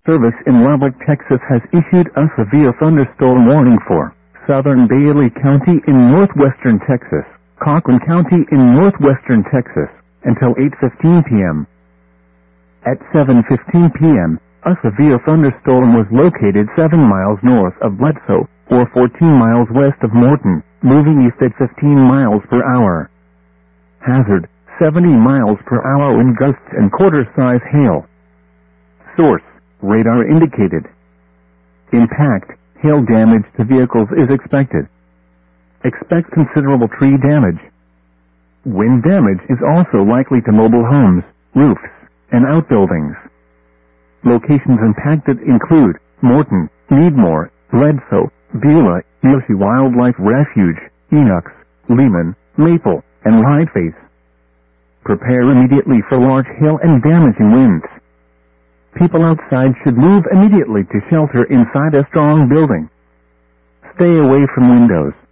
Service in Lubbock, Texas has issued a severe thunderstorm warning for southern Bailey County in northwestern Texas, Cochran County in northwestern Texas, until 8:15 p.m. At 7:15 p.m., a severe thunderstorm was located 7 miles north of Bledsoe, or 14 miles west of Morton, moving east at 15 miles per hour. Hazard, 70 miles per hour wind gusts and quarter-size hail. Source, radar indicated. Impact, hail damage to vehicles is expected. Expect considerable tree damage. Wind damage is also likely to mobile homes, roofs, and outbuildings. Locations impacted include Morton, Needmore, Bledsoe, Beulah, Yoshi Wildlife Refuge, Enochs, Lehman, Maple, and Whiteface. Prepare immediately for large hail and damaging winds. People outside should move immediately to shelter inside a strong building. Stay away from windows,